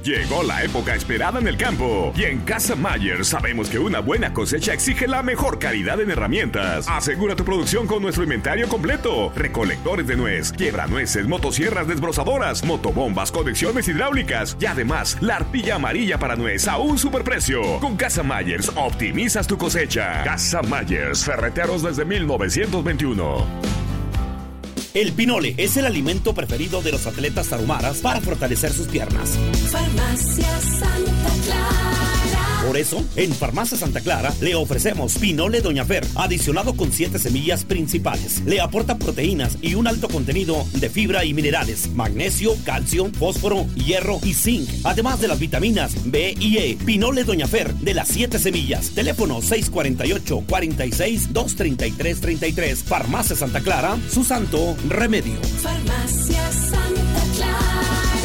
Llegó la época esperada en el campo y en Casa Mayer sabemos que una buena cosecha exige la mejor calidad en herramientas. Asegura tu producción con nuestro inventario completo: recolectores de nuez, quiebranueces, motosierras desbrozadoras, motobombas, conexiones hidráulicas y además la arpilla amarilla para nuez a un superprecio. Con Casa Mayers optimizas tu cosecha. Casa Mayers, ferreteros desde 1921. El pinole es el alimento preferido de los atletas tarahumaras para fortalecer sus piernas. Farmacia Santa Clara. Por eso, en Farmacia Santa Clara le ofrecemos pinole Doña Fer, adicionado con 7 semillas principales. Le aporta proteínas y un alto contenido de fibra y minerales, magnesio, calcio, fósforo, hierro y zinc, además de las vitaminas B y E. Pinole Doña Fer, de las 7 semillas. Teléfono 648-46-233-33. Farmacia Santa Clara, su santo remedio. Farmacia Santa Clara.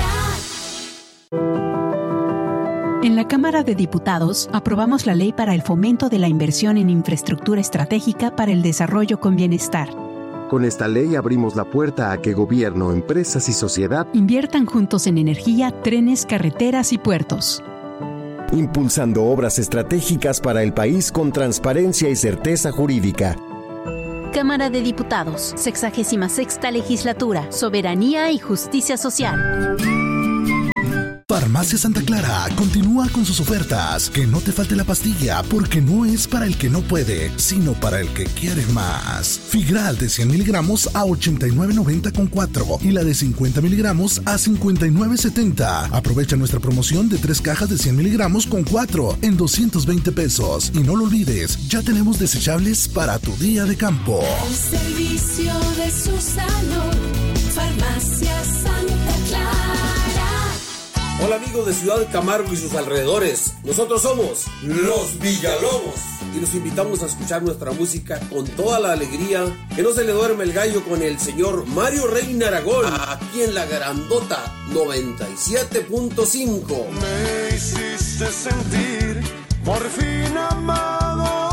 En la Cámara de Diputados aprobamos la Ley para el Fomento de la Inversión en Infraestructura Estratégica para el Desarrollo con Bienestar. Con esta ley abrimos la puerta a que gobierno, empresas y sociedad inviertan juntos en energía, trenes, carreteras y puertos. Impulsando obras estratégicas para el país con transparencia y certeza jurídica. Cámara de Diputados, 66ª Legislatura, Soberanía y Justicia Social. Farmacia Santa Clara continúa con sus ofertas. Que no te falte la pastilla, porque no es para el que no puede, sino para el que quiere más. Figral de 100 miligramos a 89.90 con 4 y la de 50 miligramos a 59.70. Aprovecha nuestra promoción de 3 cajas de 100 miligramos con 4 en 220 pesos. Y no lo olvides, ya tenemos desechables para tu día de campo. El servicio de su salud. Farmacia Santa Clara. Hola amigos de Ciudad Camargo y sus alrededores, nosotros somos Los Villalobos y los invitamos a escuchar nuestra música con toda la alegría, que no se le duerme el gallo, con el señor Mario Reina Aragón, aquí en la Grandota 97.5. Me hiciste sentir por fin amado.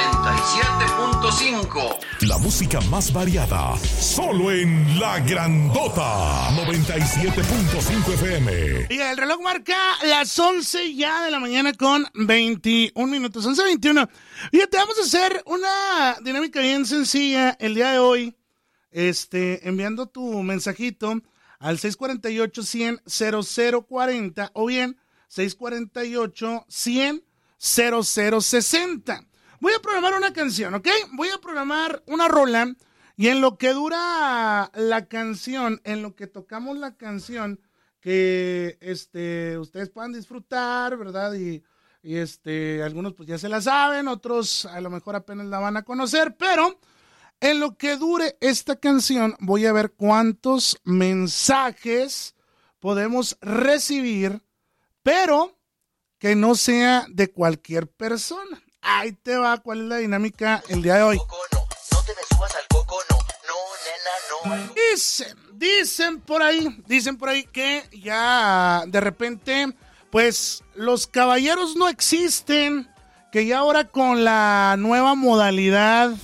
97.5. La música más variada, solo en La Grandota 97.5 FM. Y el reloj marca las 11 ya de la mañana con 21 minutos, 11:21. Fíjate, vamos a hacer una dinámica bien sencilla el día de hoy, enviando tu mensajito al 648-100-0040 o bien 648-100-0060. Voy a programar una canción, ¿ok? Voy a programar una rola y en lo que dura la canción, en lo que tocamos la canción, que ustedes puedan disfrutar, ¿verdad? Y algunos pues ya se la saben, otros a lo mejor apenas la van a conocer, pero en lo que dure esta canción voy a ver cuántos mensajes podemos recibir, pero que no sea de cualquier persona. Ahí te va, ¿cuál es la dinámica el día de hoy? No te me subas al coco, no, nena, no. Dicen por ahí que ya de repente, pues los caballeros no existen, que ya ahora con la nueva modernidad,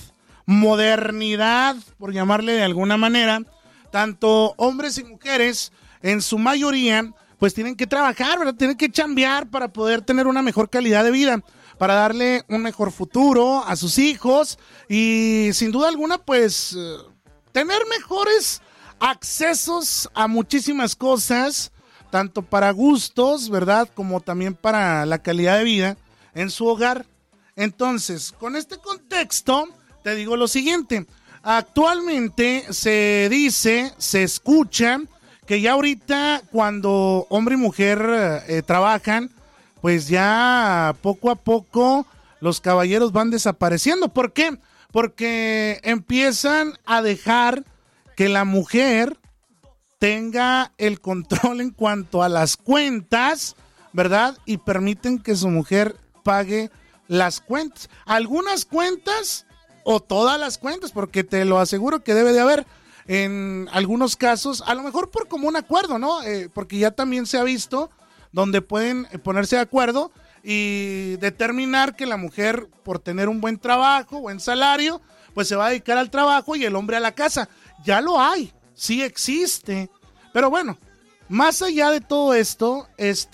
por llamarle de alguna manera, tanto hombres y mujeres, en su mayoría, pues tienen que trabajar, ¿verdad? Tienen que chambear para poder tener una mejor calidad de vida, para darle un mejor futuro a sus hijos y sin duda alguna pues tener mejores accesos a muchísimas cosas, tanto para gustos, ¿verdad? Como también para la calidad de vida en su hogar. Entonces, con este contexto, te digo lo siguiente. Actualmente se escucha que ya ahorita cuando hombre y mujer trabajan, pues ya poco a poco los caballeros van desapareciendo. ¿Por qué? Porque empiezan a dejar que la mujer tenga el control en cuanto a las cuentas, ¿verdad? Y permiten que su mujer pague las cuentas. Algunas cuentas o todas las cuentas, porque te lo aseguro que debe de haber en algunos casos, a lo mejor por común acuerdo, ¿no? Porque ya también se ha visto donde pueden ponerse de acuerdo y determinar que la mujer, por tener un buen trabajo, buen salario, pues se va a dedicar al trabajo y el hombre a la casa. Ya lo hay, sí existe. Pero bueno, Más allá de todo esto,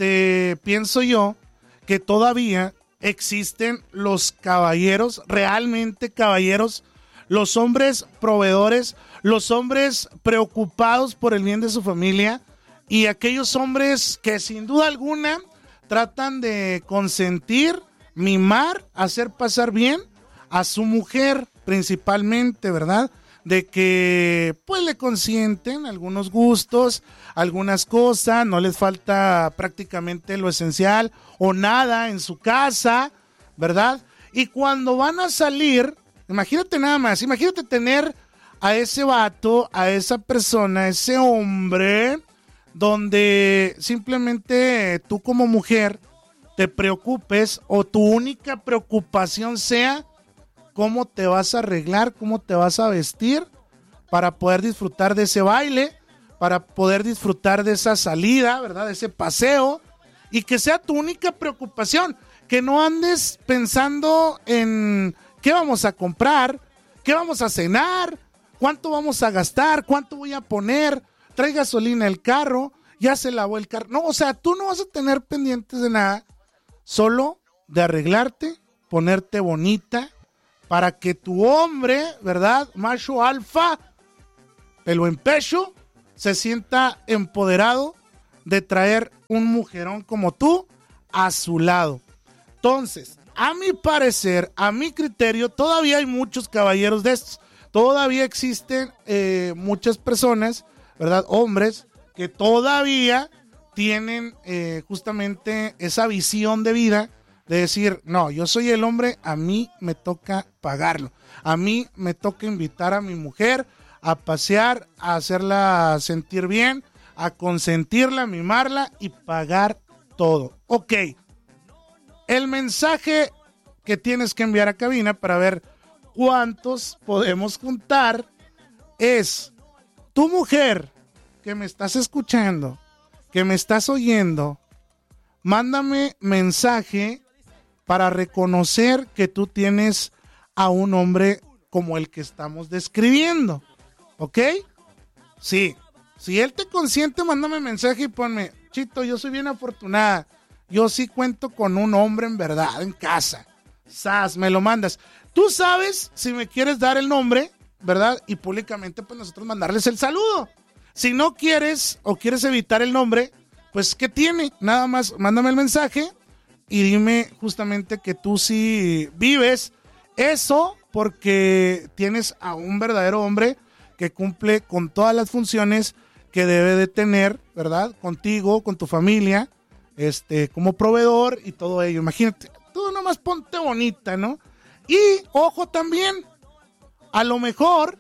pienso yo que todavía existen los caballeros, realmente caballeros, los hombres proveedores, los hombres preocupados por el bien de su familia y aquellos hombres que sin duda alguna tratan de consentir, mimar, hacer pasar bien a su mujer principalmente, ¿verdad? De que pues le consienten algunos gustos, algunas cosas, no les falta prácticamente lo esencial o nada en su casa, ¿verdad? Y cuando van a salir, imagínate nada más, imagínate tener a ese vato, a esa persona, a ese hombre, donde simplemente tú como mujer te preocupes o tu única preocupación sea cómo te vas a arreglar, cómo te vas a vestir para poder disfrutar de ese baile, para poder disfrutar de esa salida, ¿verdad? De ese paseo, y que sea tu única preocupación, que no andes pensando en qué vamos a comprar, qué vamos a cenar, cuánto vamos a gastar, cuánto voy a poner, trae gasolina el carro, ya se lavó el carro. No, o sea, tú no vas a tener pendientes de nada, solo de arreglarte, ponerte bonita, para que tu hombre, ¿verdad? Macho alfa, pelo en pecho, se sienta empoderado de traer un mujerón como tú a su lado. Entonces, a mi parecer, a mi criterio, todavía hay muchos caballeros de estos. Todavía existen muchas personas, ¿verdad? Hombres que todavía tienen justamente esa visión de vida de decir, no, yo soy el hombre, a mí me toca pagarlo. A mí me toca invitar a mi mujer a pasear, a hacerla sentir bien, a consentirla, a mimarla y pagar todo. Ok, el mensaje que tienes que enviar a cabina para ver cuántos podemos juntar es: tu mujer que me estás escuchando, que me estás oyendo, mándame mensaje para reconocer que tú tienes a un hombre como el que estamos describiendo, ¿ok? Sí, si él te consiente, mándame mensaje y ponme, Chito, yo soy bien afortunada, yo sí cuento con un hombre en verdad en casa. ¡Sas! Me lo mandas. Tú sabes si me quieres dar el nombre, ¿verdad? Y públicamente pues nosotros mandarles el saludo. Si no quieres o quieres evitar el nombre, pues ¿qué tiene? Nada más mándame el mensaje y dime justamente que tú sí vives eso porque tienes a un verdadero hombre que cumple con todas las funciones que debe de tener, ¿verdad? Contigo, con tu familia, como proveedor y todo ello. Imagínate, tú nomás ponte bonita, ¿no? Y, ojo también, a lo mejor,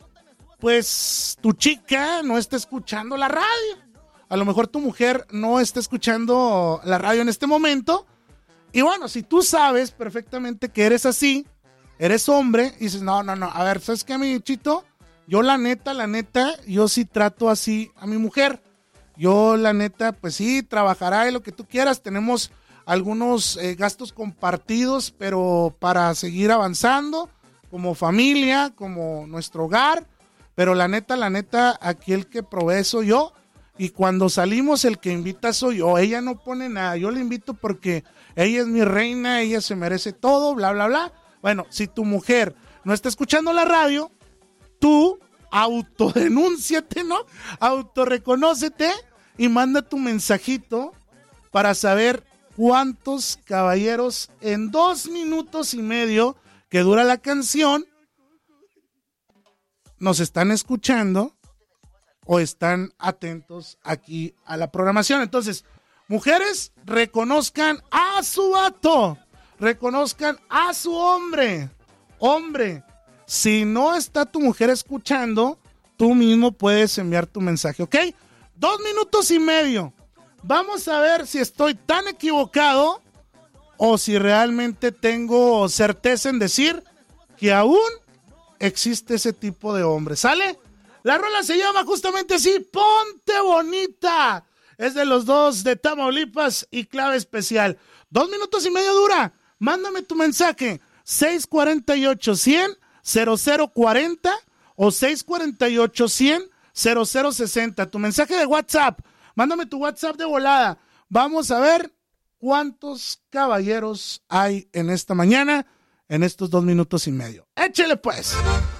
pues, tu chica no está escuchando la radio. A lo mejor tu mujer no está escuchando la radio en este momento. Y bueno, si tú sabes perfectamente que eres así, eres hombre, y dices, no, a ver, ¿sabes qué, mi Chito? Yo la neta, yo sí trato así a mi mujer. Yo la neta, pues sí, trabajará y lo que tú quieras. Tenemos algunos gastos compartidos, pero para seguir avanzando como familia, como nuestro hogar. Pero la neta, aquí el que provee soy yo. Y cuando salimos, el que invita soy yo. Ella no pone nada. Yo la invito porque ella es mi reina, ella se merece todo, bla, bla, bla. Bueno, si tu mujer no está escuchando la radio, tú autodenúnciate, ¿no? Autorreconócete y manda tu mensajito para saber cuántos caballeros en 2 minutos y medio que dura la canción nos están escuchando o están atentos aquí a la programación. Entonces, mujeres, reconozcan a su vato, reconozcan a su hombre. Hombre, si no está tu mujer escuchando, tú mismo puedes enviar tu mensaje, ¿ok? 2 minutos y medio. Vamos a ver si estoy tan equivocado o si realmente tengo certeza en decir que aún existe ese tipo de hombre. ¿Sale? La rola se llama justamente así, Ponte Bonita. Es de los dos de Tamaulipas y Clave Especial. 2 minutos y medio dura. Mándame tu mensaje. 648-100-0040 o 648-100-0060. Tu mensaje de WhatsApp. Mándame tu WhatsApp de volada. Vamos a ver cuántos caballeros hay en esta mañana, en estos 2 minutos y medio. ¡Échele pues!